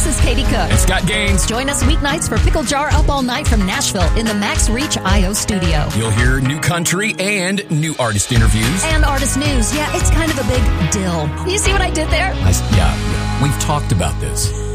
This is Katie Cook. And Scott Gaines. Join us weeknights for Pickle Jar Up All Night from Nashville in the Max Reach IO studio. You'll hear new country and new artist interviews. And artist news. Yeah, it's kind of a big deal. You see what I did there? Yeah, we've talked about this.